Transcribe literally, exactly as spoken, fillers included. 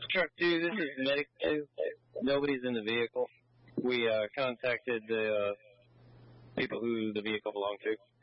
Truck two, this is Medic two. Nobody's in the vehicle. We uh, contacted the uh, people who the vehicle belonged to.